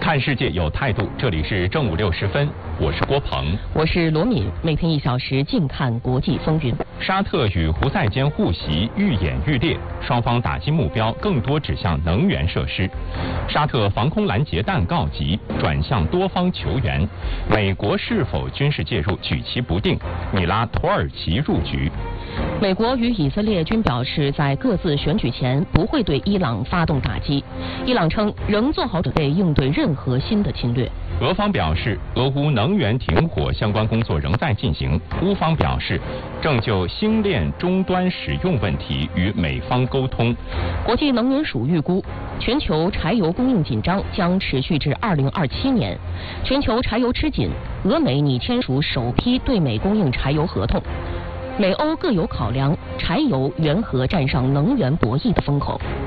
看世界有态度，这里是正午6时分，我是郭鹏， 我是罗敏，每天1小时静看国际风云。 沙特与胡塞间互袭愈演愈烈，双方打击目标更多指向能源设施。沙特防空拦截弹告急，转向多方求援。美国是否军事介入举棋不定，拟拉土耳其入局。 美国与以色列均表示，在各自选举前不会对伊朗发动打击。伊朗称仍做好准备应对任何新的侵略。 俄方表示，俄乌能源停火相关工作仍在进行。乌方表示，正就星链终端使用问题与美方沟通。 国际能源署预估，全球柴油供应紧张将持续至2027年。全球柴油吃紧，俄美拟签署首批对美供应柴油合同。美欧各有考量，柴油缘何站上能源博弈的风口。